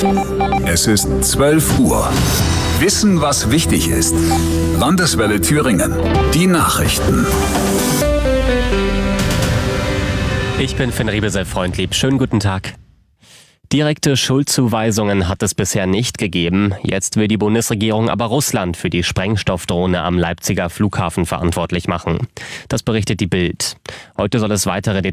Es ist 12 Uhr. Wissen, was wichtig ist. Landeswelle Thüringen. Die Nachrichten. Ich bin Finn Riebesel-Freundlieb. Schönen guten Tag. Direkte Schuldzuweisungen hat es bisher nicht gegeben. Jetzt will die Bundesregierung aber Russland für die Sprengstoffdrohne am Leipziger Flughafen verantwortlich machen. Das berichtet die Bild. Heute soll es weitere